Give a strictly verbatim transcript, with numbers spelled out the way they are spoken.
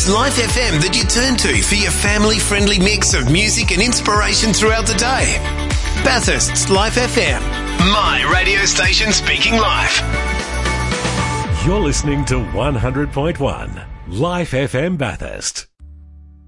It's Life F M that you turn to for your family-friendly mix of music and inspiration throughout the day. Bathurst's Life F M, my radio station speaking life. You're listening to one hundred point one Life F M Bathurst.